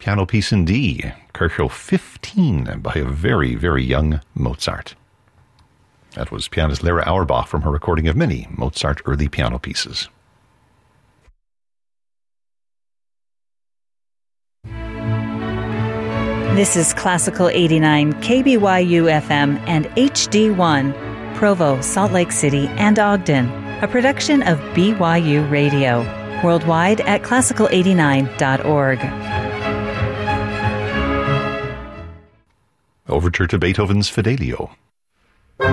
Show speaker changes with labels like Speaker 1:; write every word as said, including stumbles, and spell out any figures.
Speaker 1: piano piece in D, Kercho fifteen, by a very, very young Mozart. That was pianist Lara Auerbach from her recording of many Mozart early piano pieces.
Speaker 2: This is Classical eighty-nine, K B Y U F M and H D one, Provo, Salt Lake City, and Ogden, a production of B Y U Radio, worldwide at classical eighty-nine dot org.
Speaker 1: Overture to Beethoven's Fidelio.